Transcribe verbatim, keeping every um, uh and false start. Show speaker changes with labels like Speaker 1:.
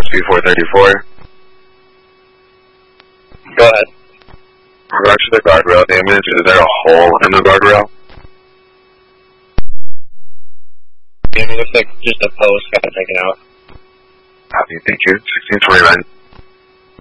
Speaker 1: P four thirty-four.
Speaker 2: Go ahead.
Speaker 1: In regards to the guardrail damage, is there a hole in the guardrail?
Speaker 2: It looks like just a post got taken out.
Speaker 1: Copy, thank you. sixteen twenty-nine.